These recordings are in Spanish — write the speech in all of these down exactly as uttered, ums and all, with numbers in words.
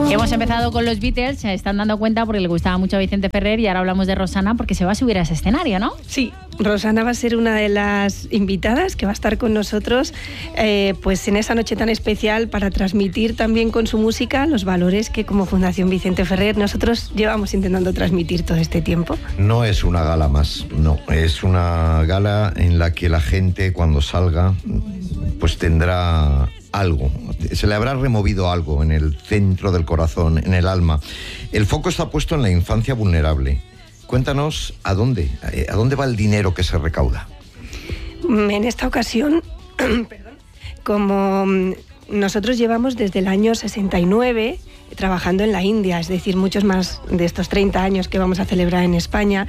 Hemos empezado con los Beatles, se están dando cuenta porque le gustaba mucho a Vicente Ferrer, y ahora hablamos de Rosana porque se va a subir a ese escenario, ¿no? Sí, Rosana va a ser una de las invitadas que va a estar con nosotros eh, pues en esa noche tan especial para transmitir también con su música los valores que como Fundación Vicente Ferrer nosotros llevamos intentando transmitir todo este tiempo. No es una gala más, no, es una gala en la que la gente cuando salga pues tendrá algo, se le habrá removido algo en el centro del corazón, en el alma. El foco está puesto en la infancia vulnerable. Cuéntanos a dónde, a dónde va el dinero que se recauda. En esta ocasión, perdón, como nosotros llevamos desde el año sesenta y nueve trabajando en la India, es decir, muchos más de estos treinta años que vamos a celebrar en España,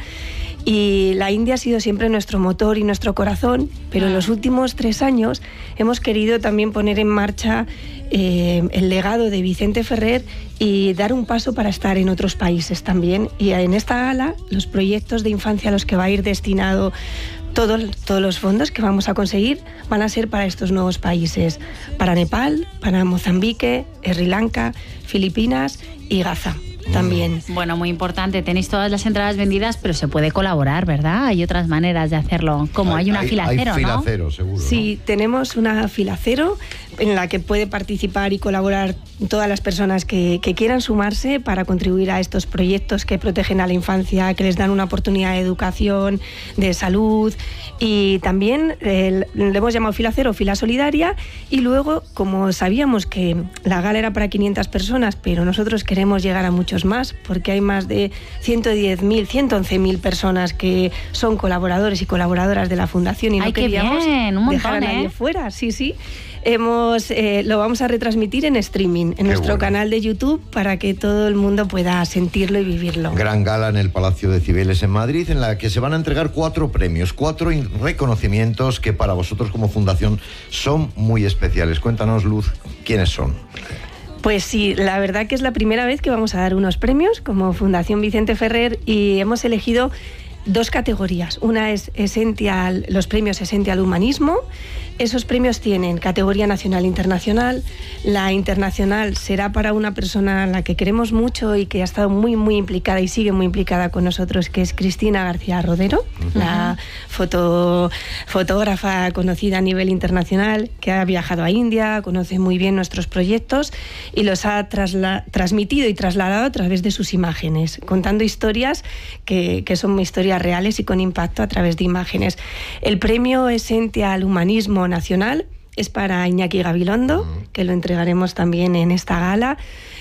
y la India ha sido siempre nuestro motor y nuestro corazón, pero en los últimos tres años hemos querido también poner en marcha eh, el legado de Vicente Ferrer y dar un paso para estar en otros países también. Y en esta gala, los proyectos de infancia a los que va a ir destinado todos, todos los fondos que vamos a conseguir van a ser para estos nuevos países, para Nepal, para Mozambique, Sri Lanka, Filipinas y Gaza. También. Bueno, muy importante, tenéis todas las entradas vendidas, pero se puede colaborar, ¿verdad? Hay otras maneras de hacerlo, como hay, hay una hay, fila cero, ¿no? Hay fila ¿no? cero, seguro. Sí, ¿no? Tenemos una fila cero en la que puede participar y colaborar todas las personas que, que quieran sumarse para contribuir a estos proyectos que protegen a la infancia, que les dan una oportunidad de educación, de salud, y también eh, le hemos llamado fila cero, fila solidaria, y luego, como sabíamos que la gala era para quinientas personas, pero nosotros queremos llegar a muchos más, porque hay más de ciento diez mil, ciento once mil personas que son colaboradores y colaboradoras de la Fundación y no Ay, queríamos bien, un montón, dejar a nadie ¿eh? fuera. Sí, sí. Hemos, eh, lo vamos a retransmitir en streaming, en Qué nuestro bueno. canal de YouTube, para que todo el mundo pueda sentirlo y vivirlo. Gran gala en el Palacio de Cibeles en Madrid, en la que se van a entregar cuatro premios, cuatro reconocimientos que para vosotros como Fundación son muy especiales. Cuéntanos, Luz, ¿quiénes son? Pues sí, la verdad que es la primera vez que vamos a dar unos premios como Fundación Vicente Ferrer, y hemos elegido dos categorías. Una es Essential, los premios Essential Humanismo. Esos premios tienen categoría nacional e internacional. La internacional será para una persona a la que queremos mucho y que ha estado muy, muy implicada y sigue muy implicada con nosotros, que es Cristina García Rodero, uh-huh. la foto, fotógrafa conocida a nivel internacional, que ha viajado a India, conoce muy bien nuestros proyectos y los ha trasla- transmitido y trasladado a través de sus imágenes, contando historias que, que son historias reales y con impacto a través de imágenes. El premio Essential Humanismo Nacional es para Iñaki Gabilondo, que lo entregaremos también en esta gala.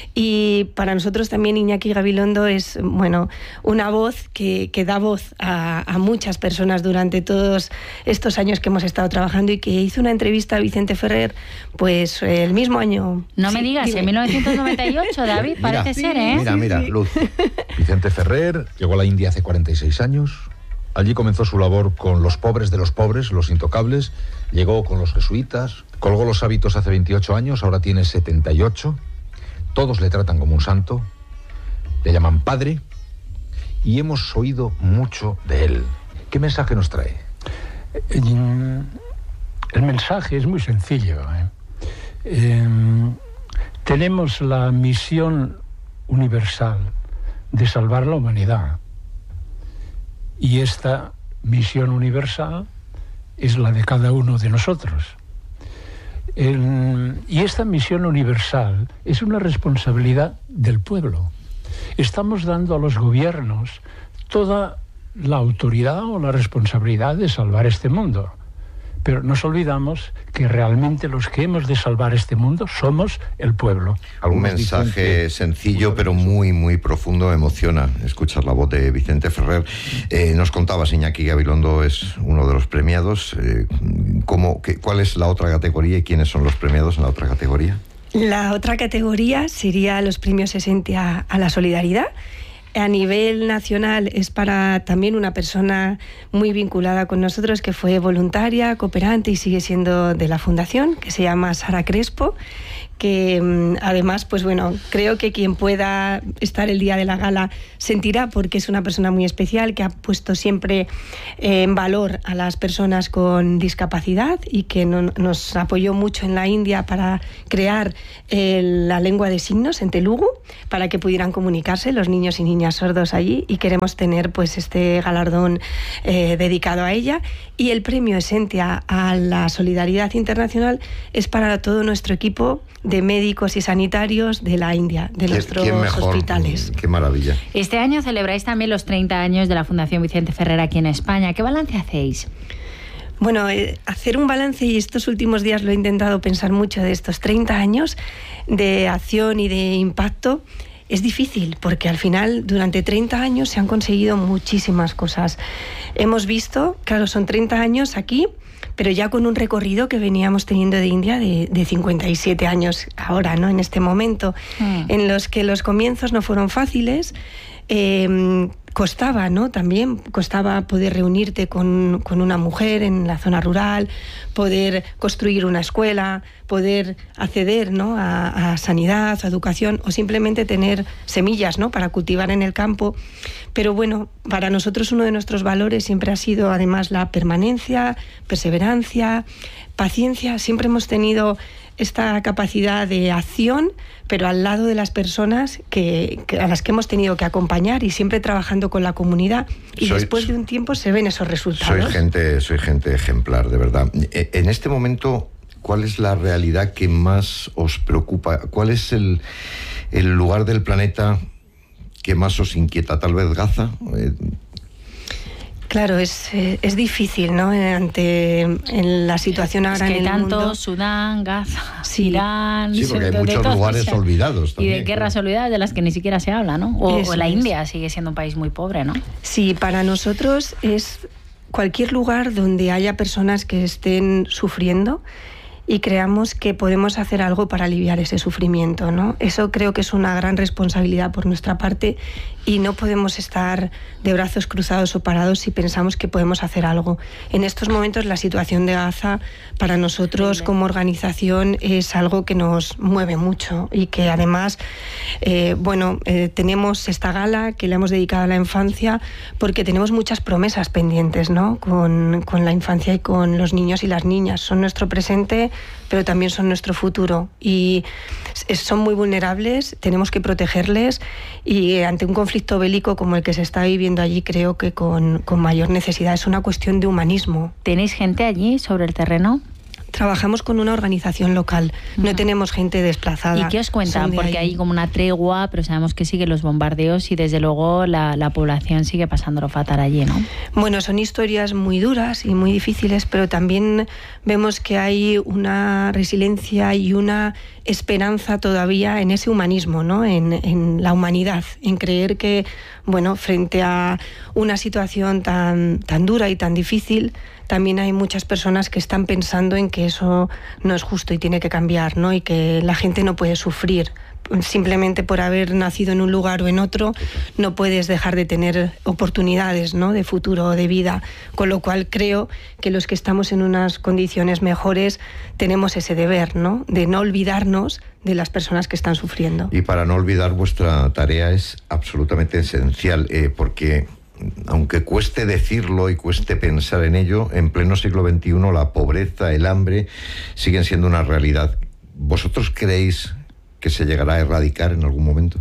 Y para nosotros también Iñaki Gabilondo es, bueno, una voz que, que da voz a, a muchas personas durante todos estos años que hemos estado trabajando, y que hizo una entrevista a Vicente Ferrer pues el mismo año. No sí, me digas, dime. en mil novecientos noventa y ocho, David, Mira, parece sí, ser, ¿eh? Mira, mira, Luz. Vicente Ferrer llegó a la India hace cuarenta y seis años. Allí comenzó su labor con los pobres de los pobres, los intocables. Llegó con los jesuitas, colgó los hábitos hace veintiocho años, ahora tiene setenta y ocho. Todos le tratan como un santo, le llaman padre, y hemos oído mucho de él. ¿Qué mensaje nos trae? El mensaje es muy sencillo. ¿eh? Eh, tenemos la misión universal de salvar la humanidad. Y esta misión universal es la de cada uno de nosotros. El, y esta misión universal es una responsabilidad del pueblo. Estamos dando a los gobiernos toda la autoridad o la responsabilidad de salvar este mundo. Pero nos olvidamos que realmente los que hemos de salvar este mundo somos el pueblo. Un mensaje sencillo pero muy, muy profundo, emociona escuchar la voz de Vicente Ferrer. Eh, nos contabas, Iñaki Gabilondo es uno de los premiados. Eh, ¿cómo, qué, ¿Cuál es la otra categoría y quiénes son los premiados en la otra categoría? La otra categoría sería los premios Esencia a la Solidaridad. A nivel nacional es para también una persona muy vinculada con nosotros, que fue voluntaria, cooperante y sigue siendo de la Fundación, que se llama Sara Crespo, que además, pues bueno, creo que quien pueda estar el día de la gala sentirá, porque es una persona muy especial que ha puesto siempre eh, en valor a las personas con discapacidad y que no, nos apoyó mucho en la India para crear eh, la lengua de signos en Telugu para que pudieran comunicarse los niños y niñas sordos allí, y queremos tener pues este galardón eh, dedicado a ella. Y el premio Esentia a la Solidaridad Internacional es para todo nuestro equipo de médicos y sanitarios de la India, de nuestros ¿Quién mejor? Hospitales. Qué maravilla. Este año celebráis también los treinta años de la Fundación Vicente Ferrer aquí en España. ¿Qué balance hacéis? Bueno, eh, hacer un balance, y estos últimos días lo he intentado pensar mucho, de estos treinta años de acción y de impacto, es difícil, porque al final durante treinta años se han conseguido muchísimas cosas. Hemos visto, claro, son treinta años aquí, pero ya con un recorrido que veníamos teniendo de India de, de cincuenta y siete años ahora, ¿no? En este momento, mm. en los que los comienzos no fueron fáciles. Eh, costaba, ¿no? También costaba poder reunirte con, con una mujer en la zona rural, poder construir una escuela, poder acceder, ¿no? a, a sanidad, a educación, o simplemente tener semillas, ¿no? para cultivar en el campo. Pero bueno, para nosotros uno de nuestros valores siempre ha sido además la permanencia, perseverancia, paciencia. Siempre hemos tenido esta capacidad de acción, pero al lado de las personas que, que a las que hemos tenido que acompañar, y siempre trabajando con la comunidad, y soy, después de un tiempo se ven esos resultados. Soy gente, soy gente ejemplar, de verdad. En este momento, ¿cuál es la realidad que más os preocupa? ¿Cuál es el, el lugar del planeta que más os inquieta? ¿Tal vez Gaza? Eh, Claro, es, es difícil, ¿no? Ante en la situación ahora es que en el tanto mundo. Sudán, Gaza, sí. Irán... Sí, porque hay muchos lugares o sea, olvidados también. Y de guerras claro. olvidadas de las que ni siquiera se habla, ¿no? O, o la es. India sigue siendo un país muy pobre, ¿no? Sí, para nosotros es cualquier lugar donde haya personas que estén sufriendo y creamos que podemos hacer algo para aliviar ese sufrimiento, ¿no? Eso creo que es una gran responsabilidad por nuestra parte, y no podemos estar de brazos cruzados o parados si pensamos que podemos hacer algo. En estos momentos la situación de Gaza para nosotros como organización es algo que nos mueve mucho, y que además, eh, bueno, eh, tenemos esta gala que le hemos dedicado a la infancia porque tenemos muchas promesas pendientes, ¿no? Con, con la infancia y con los niños y las niñas. Son nuestro presente, pero también son nuestro futuro, y son muy vulnerables, tenemos que protegerles, y ante un conflicto bélico como el que se está viviendo allí, creo que con, con mayor necesidad. Es una cuestión de humanismo. ¿Tenéis gente allí sobre el terreno? Trabajamos con una organización local, uh-huh. no tenemos gente desplazada. ¿Y qué os cuentan? Porque hay como una tregua, pero sabemos que siguen los bombardeos y desde luego la, la población sigue pasándolo fatal allí, ¿no? Bueno, son historias muy duras y muy difíciles, pero también vemos que hay una resiliencia y una esperanza todavía en ese humanismo, ¿no? En, en la humanidad, en creer que, bueno, frente a una situación tan, tan dura y tan difícil, también hay muchas personas que están pensando en que eso no es justo y tiene que cambiar, ¿no? Y que la gente no puede sufrir simplemente por haber nacido en un lugar o en otro. No puedes dejar de tener oportunidades, ¿no? de futuro o de vida, con lo cual creo que los que estamos en unas condiciones mejores tenemos ese deber, ¿no? de no olvidarnos de las personas que están sufriendo. Y para no olvidar, vuestra tarea es absolutamente esencial, eh, porque aunque cueste decirlo y cueste pensar en ello, en pleno siglo veintiuno la pobreza, el hambre siguen siendo una realidad. ¿Vosotros creéis que se llegará a erradicar en algún momento?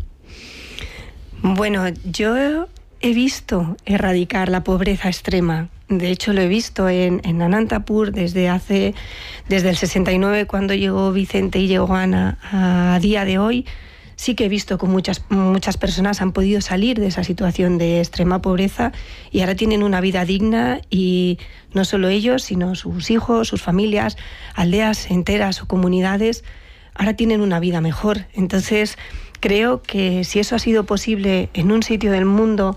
Bueno, yo he visto erradicar la pobreza extrema. De hecho, lo he visto en, en Anantapur desde hace, desde el sesenta y nueve, cuando llegó Vicente y llegó Ana, a, a día de hoy. Sí que he visto que muchas, muchas personas han podido salir de esa situación de extrema pobreza y ahora tienen una vida digna, y no solo ellos, sino sus hijos, sus familias, aldeas enteras o comunidades, ahora tienen una vida mejor. Entonces, creo que si eso ha sido posible en un sitio del mundo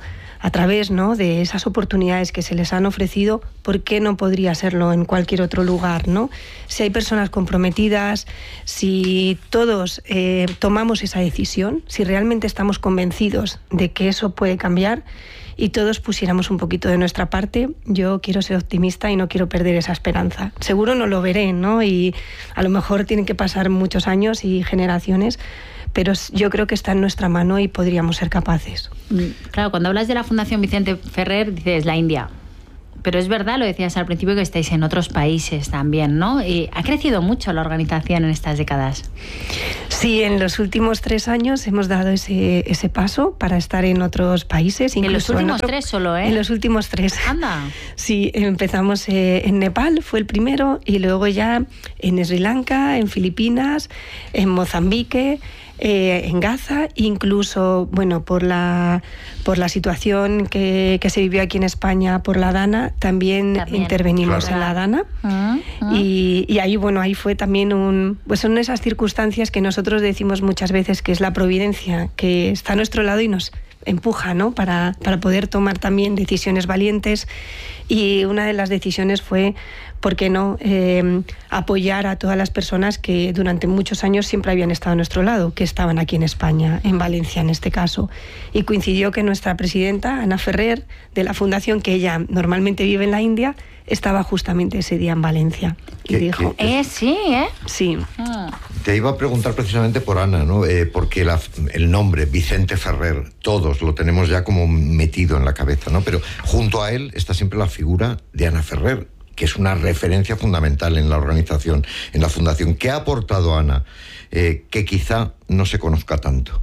a través, ¿no?, de esas oportunidades que se les han ofrecido, ¿por qué no podría serlo en cualquier otro lugar, ¿no? Si hay personas comprometidas, si todos eh, tomamos esa decisión, si realmente estamos convencidos de que eso puede cambiar y todos pusiéramos un poquito de nuestra parte, yo quiero ser optimista y no quiero perder esa esperanza. Seguro no lo veré, ¿no? Y a lo mejor tienen que pasar muchos años y generaciones, pero yo creo que está en nuestra mano y podríamos ser capaces. Claro, cuando hablas de la Fundación Vicente Ferrer, dices la India. Pero es verdad, lo decías al principio, que estáis en otros países también, ¿no? Y ha crecido mucho la organización en estas décadas. Sí, en los últimos tres años hemos dado ese, ese paso para estar en otros países. En los últimos en otro, tres solo, ¿eh? En los últimos tres. Anda. Sí, empezamos eh, en Nepal, fue el primero, y luego ya en Sri Lanka, en Filipinas, en Mozambique, Eh, en Gaza, incluso, bueno, por la por la situación que, que se vivió aquí en España por la Dana, también, también. intervenimos claro. en la Dana. Uh, uh. Y, y ahí, bueno, ahí fue también un... Pues son esas circunstancias que nosotros decimos muchas veces que es la providencia, que está a nuestro lado y nos empuja, ¿no?, para, para poder tomar también decisiones valientes. Y una de las decisiones fue, ¿por qué no?, eh, apoyar a todas las personas que durante muchos años siempre habían estado a nuestro lado, que estaban aquí en España, en Valencia en este caso. Y coincidió que nuestra presidenta, Ana Ferrer, de la fundación, que ella normalmente vive en la India, estaba justamente ese día en Valencia. Y dijo... ¿Qué? Eh, sí, ¿eh? Sí. Ah. Te iba a preguntar precisamente por Ana, ¿no? Eh, porque la, el nombre Vicente Ferrer, todos lo tenemos ya como metido en la cabeza, ¿no? Pero junto a él está siempre la figura de Ana Ferrer, que es una referencia fundamental en la organización, en la fundación. ¿Qué ha aportado Ana eh, que quizá no se conozca tanto?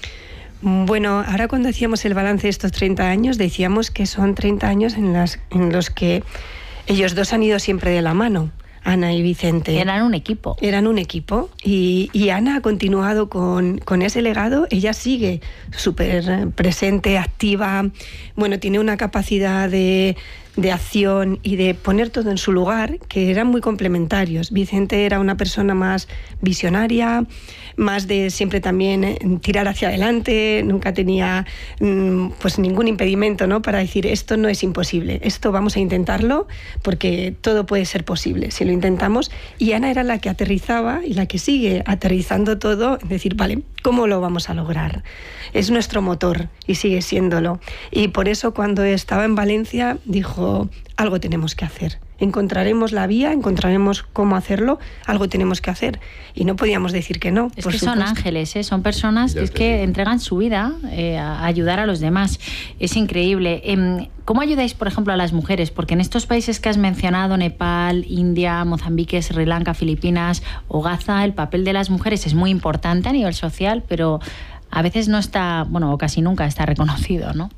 Bueno, ahora cuando hacíamos el balance de estos treinta años, decíamos que son treinta años en, las, en los que ellos dos han ido siempre de la mano, Ana y Vicente. Eran un equipo. Eran un equipo. Y, y Ana ha continuado con, con ese legado. Ella sigue súper presente, activa. Bueno, tiene una capacidad de, de acción y de poner todo en su lugar, que eran muy complementarios. Vicente era una persona más visionaria, más de siempre también tirar hacia adelante, nunca tenía pues ningún impedimento, ¿no?, para decir esto no es imposible, esto vamos a intentarlo porque todo puede ser posible si lo intentamos. Y Ana era la que aterrizaba y la que sigue aterrizando todo, es decir, vale, ¿cómo lo vamos a lograr? Es nuestro motor y sigue siéndolo. Y por eso cuando estaba en Valencia dijo, algo tenemos que hacer. Encontraremos la vía, encontraremos cómo hacerlo, algo tenemos que hacer. Y no podíamos decir que no. Es que supuesto. Son ángeles, ¿eh? Son personas que, es que entregan su vida eh, a ayudar a los demás. Es increíble. Eh, ¿Cómo ayudáis, por ejemplo, a las mujeres? Porque en estos países que has mencionado, Nepal, India, Mozambique, Sri Lanka, Filipinas o Gaza, el papel de las mujeres es muy importante a nivel social, pero a veces no está, bueno, o casi nunca está reconocido, ¿no?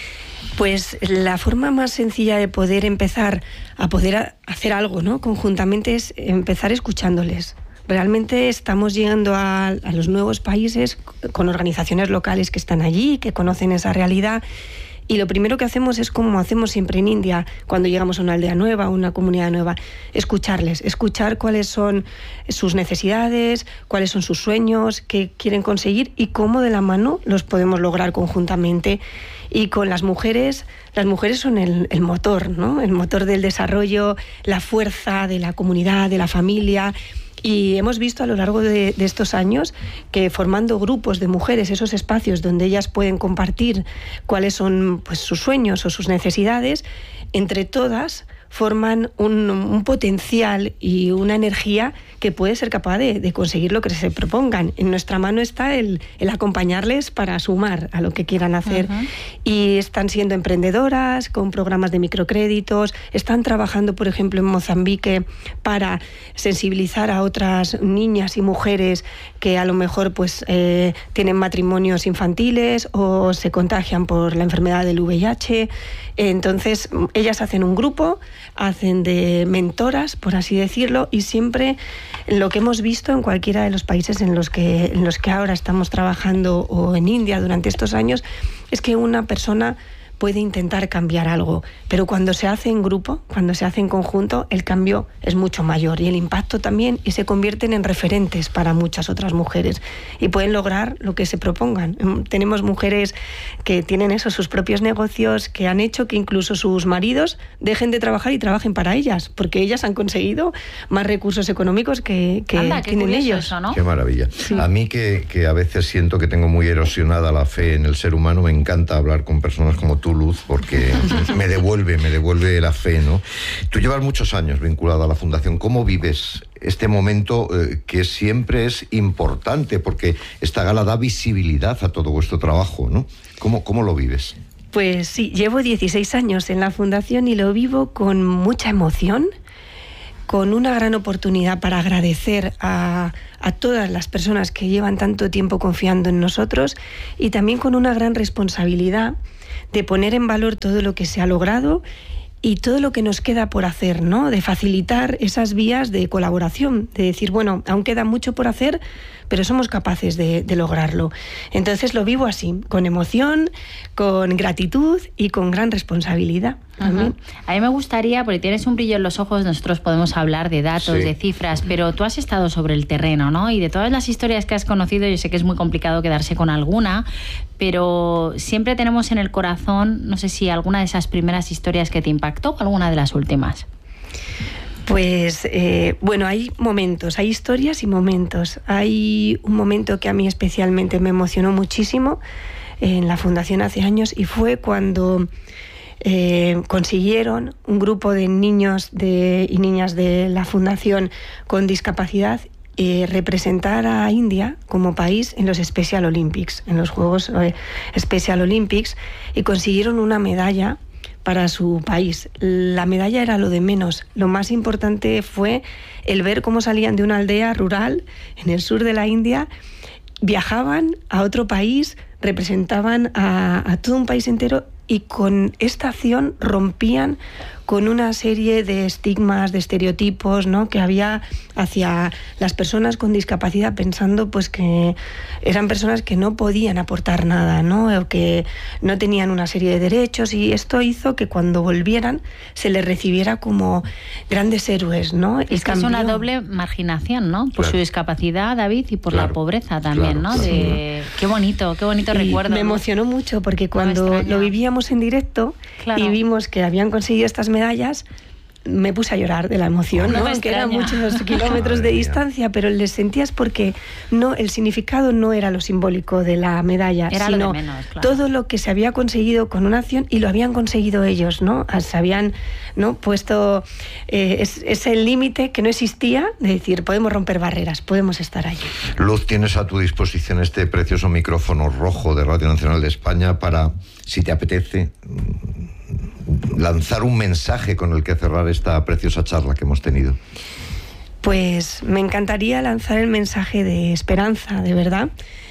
Pues la forma más sencilla de poder empezar a poder hacer algo, ¿no?, conjuntamente, es empezar escuchándoles. Realmente estamos llegando a, a los nuevos países con organizaciones locales que están allí, que conocen esa realidad. Y lo primero que hacemos es como hacemos siempre en India, cuando llegamos a una aldea nueva, a una comunidad nueva, escucharles, escuchar cuáles son sus necesidades, cuáles son sus sueños, qué quieren conseguir y cómo de la mano los podemos lograr conjuntamente. Y con las mujeres, las mujeres son el, el motor, ¿no?, el motor del desarrollo, la fuerza de la comunidad, de la familia. Y hemos visto a lo largo de, de estos años que formando grupos de mujeres, esos espacios donde ellas pueden compartir cuáles son pues sus sueños o sus necesidades, entre todas forman un, un potencial y una energía que puede ser capaz de, de conseguir lo que se propongan. En nuestra mano está el, el acompañarles para sumar a lo que quieran hacer. Uh-huh. Y están siendo emprendedoras con programas de microcréditos, están trabajando, por ejemplo, en Mozambique para sensibilizar a otras niñas y mujeres que a lo mejor pues eh, tienen matrimonios infantiles o se contagian por la enfermedad del V I H. Entonces, ellas hacen un grupo, hacen de mentoras, por así decirlo, y siempre lo que hemos visto en cualquiera de los países en los que, en los que ahora estamos trabajando o en India durante estos años es que una persona puede intentar cambiar algo, pero cuando se hace en grupo, cuando se hace en conjunto, el cambio es mucho mayor y el impacto también, y se convierten en referentes para muchas otras mujeres y pueden lograr lo que se propongan. Tenemos mujeres que tienen eso, sus propios negocios, que han hecho que incluso sus maridos dejen de trabajar y trabajen para ellas, porque ellas han conseguido más recursos económicos que, que Anda, qué tienen ellos. Eso, ¿no? Qué maravilla. Sí. A mí que, que a veces siento que tengo muy erosionada la fe en el ser humano, me encanta hablar con personas como tú, Luz, porque me devuelve, me devuelve la fe, ¿no? Tú llevas muchos años vinculado a la Fundación. ¿Cómo vives este momento eh, que siempre es importante? Porque esta gala da visibilidad a todo vuestro trabajo, ¿no? ¿Cómo, cómo lo vives? Pues sí, llevo dieciséis años en la Fundación y lo vivo con mucha emoción, con una gran oportunidad para agradecer a, a todas las personas que llevan tanto tiempo confiando en nosotros, y también con una gran responsabilidad de poner en valor todo lo que se ha logrado y todo lo que nos queda por hacer, ¿no? De facilitar esas vías de colaboración, de decir, bueno, aún queda mucho por hacer, pero somos capaces de, de lograrlo. Entonces lo vivo así, con emoción, con gratitud y con gran responsabilidad. Uh-huh. A mí me gustaría, porque tienes un brillo en los ojos, nosotros podemos hablar de datos, sí, de cifras, pero tú has estado sobre el terreno, ¿no? Y de todas las historias que has conocido, yo sé que es muy complicado quedarse con alguna, pero siempre tenemos en el corazón, no sé si alguna de esas primeras historias que te impactó, alguna de las últimas. Pues, eh, bueno, hay momentos, hay historias y momentos. Hay un momento que a mí especialmente me emocionó muchísimo en la Fundación hace años, y fue cuando eh, consiguieron un grupo de niños de, y niñas de la Fundación con discapacidad eh, representar a India como país en los Special Olympics, en los Juegos eh, Special Olympics, y consiguieron una medalla para su país. La medalla era lo de menos. Lo más importante fue el ver cómo salían de una aldea rural en el sur de la India, viajaban a otro país, representaban a, a todo un país entero, y con esta acción rompían con una serie de estigmas, de estereotipos, ¿no?, que había hacia las personas con discapacidad, pensando pues que eran personas que no podían aportar nada, ¿no?, o que no tenían una serie de derechos, y esto hizo que cuando volvieran se les recibiera como grandes héroes, ¿no? Es que es una doble marginación, ¿no? Por claro. su discapacidad, David, y por claro. la pobreza también, claro, ¿no? claro. De... Qué bonito, qué bonito y recuerdo. Me ¿no? emocionó mucho porque cuando lo vivíamos en directo, claro, y vimos que habían conseguido estas medallas, me puse a llorar de la emoción, no, ¿no? Que eran muchos kilómetros de distancia, pero les sentías porque no, el significado no era lo simbólico de la medalla, era sino lo de menos, claro. todo lo que se había conseguido con una acción, y lo habían conseguido ellos, ¿no? Se habían, ¿no?, puesto eh, es, ese límite que no existía, de decir, podemos romper barreras, podemos estar allí. Luz, tienes a tu disposición este precioso micrófono rojo de Radio Nacional de España para, si te apetece, lanzar un mensaje con el que cerrar esta preciosa charla que hemos tenido. Pues me encantaría lanzar el mensaje de esperanza, de verdad,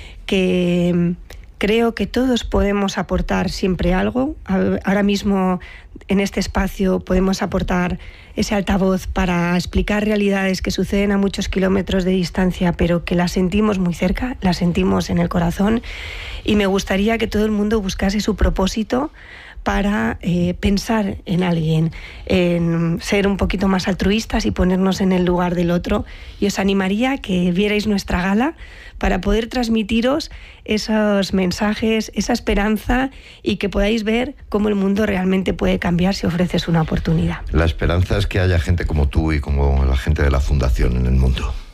que creo que todos podemos aportar siempre algo. Ahora mismo en este espacio podemos aportar ese altavoz para explicar realidades que suceden a muchos kilómetros de distancia, pero que las sentimos muy cerca, las sentimos en el corazón, y me gustaría que todo el mundo buscase su propósito para eh, pensar en alguien, en ser un poquito más altruistas y ponernos en el lugar del otro. Y os animaría a que vierais nuestra gala para poder transmitiros esos mensajes, esa esperanza, y que podáis ver cómo el mundo realmente puede cambiar si ofreces una oportunidad. La esperanza es que haya gente como tú y como la gente de la Fundación en el mundo.